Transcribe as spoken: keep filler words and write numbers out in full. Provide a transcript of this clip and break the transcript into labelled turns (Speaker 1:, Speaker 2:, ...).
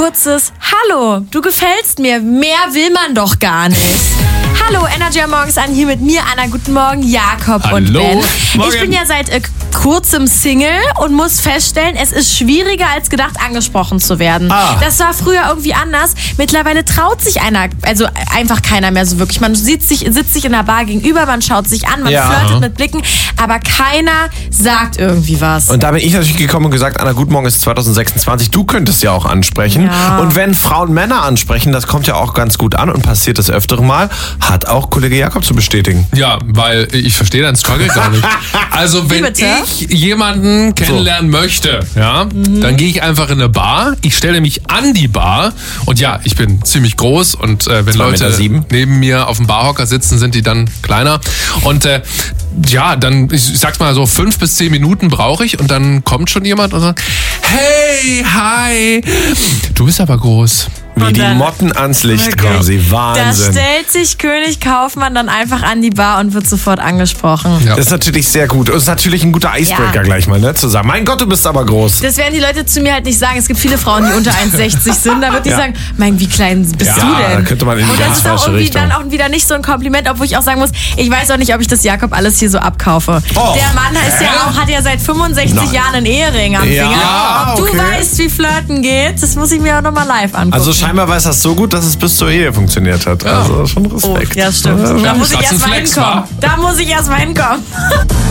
Speaker 1: kurzes Hallo, du gefällst mir, mehr will man doch gar nicht. Hallo, Energy am Morgens an, hier mit mir, Anna, guten Morgen, Jakob
Speaker 2: Hallo.
Speaker 1: und Ben.
Speaker 2: Morgen.
Speaker 1: Ich bin ja seit äh, kurzem Single und muss feststellen, es ist schwieriger als gedacht, angesprochen zu werden.
Speaker 2: Ah.
Speaker 1: Das war früher irgendwie anders. Mittlerweile traut sich einer, also einfach keiner mehr so wirklich. Man sitzt sich, sitzt sich in der Bar gegenüber, man schaut sich an, man
Speaker 2: Ja.
Speaker 1: flirtet mit Blicken, aber keiner sagt irgendwie was.
Speaker 2: Und da bin ich natürlich gekommen und gesagt, Anna, guten Morgen, es ist zwanzig sechsundzwanzig, du könntest ja auch ansprechen.
Speaker 1: Ja.
Speaker 2: Und wenn Frauen Männer ansprechen, das kommt ja auch ganz gut an und passiert das öftere Mal, hat auch Kollege Jakob zu bestätigen.
Speaker 3: Ja, weil ich verstehe deinen Struggle gar nicht. Also wenn
Speaker 1: Wie bitte?
Speaker 3: ich jemanden kennenlernen möchte, ja, dann gehe ich einfach in eine Bar, ich stelle mich an die Bar und ja, ich bin ziemlich groß und äh, wenn
Speaker 2: zwei
Speaker 3: Leute
Speaker 2: Meter sieben.
Speaker 3: neben mir auf dem Barhocker sitzen, sind die dann kleiner und äh, ja, dann, ich sag's mal so, fünf bis zehn Minuten brauche ich und dann kommt schon jemand und sagt, hey, hi, du bist aber groß.
Speaker 2: Wie
Speaker 1: Und
Speaker 2: die
Speaker 1: dann-
Speaker 2: Motten ans Licht
Speaker 1: Wirklich.
Speaker 2: kommen sie.
Speaker 1: Da
Speaker 2: Wahnsinn.
Speaker 1: stellt sich König Kaufmann dann einfach an die Bar und wird sofort angesprochen.
Speaker 3: Ja.
Speaker 2: Das ist natürlich sehr gut. Und ist natürlich ein guter Icebreaker
Speaker 1: Ja.
Speaker 2: gleich mal, ne? Zu sagen, mein Gott, du bist aber groß.
Speaker 1: Das werden die Leute zu mir halt nicht sagen. Es gibt viele Frauen, die unter eins sechzig sind. Da wird die
Speaker 2: Ja.
Speaker 1: sagen, mein, wie klein bist
Speaker 2: Ja,
Speaker 1: du denn?
Speaker 2: da könnte man in die
Speaker 1: Und
Speaker 2: ganz
Speaker 1: das ist auch
Speaker 2: falsche
Speaker 1: irgendwie
Speaker 2: Richtung.
Speaker 1: dann auch wieder nicht so ein Kompliment, obwohl ich auch sagen muss, ich weiß auch nicht, ob ich das Jakob alles hier so abkaufe.
Speaker 2: Oh.
Speaker 1: Der Mann ist ja auch, hat ja seit fünfundsechzig
Speaker 2: Nein.
Speaker 1: Jahren einen Ehering am
Speaker 2: Ja,
Speaker 1: Finger. Ob du
Speaker 2: okay.
Speaker 1: weißt, wie Flirten geht, das muss ich mir auch nochmal live angucken.
Speaker 2: Also scheinbar weiß das so gut, dass es bis zur Ehe funktioniert hat. Also schon
Speaker 1: oh,
Speaker 2: Respekt.
Speaker 1: ja, stimmt.
Speaker 2: Ja,
Speaker 1: Da muss ich
Speaker 3: Hat's einen
Speaker 1: erst mal
Speaker 3: Flex,
Speaker 1: hinkommen.
Speaker 3: wa?
Speaker 1: Da muss ich erst mal hinkommen.